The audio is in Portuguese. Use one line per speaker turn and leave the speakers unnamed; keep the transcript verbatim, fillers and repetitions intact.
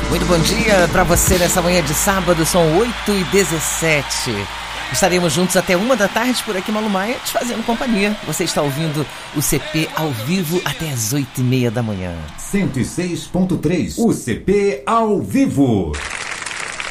Muito bom dia para você nessa manhã de sábado, são oito e dezessete. Estaremos juntos até uma da tarde por aqui, Malu Maia, te fazendo companhia. Você está ouvindo o C P ao vivo até as oito e meia da manhã.
cento e seis ponto três, o C P ao vivo.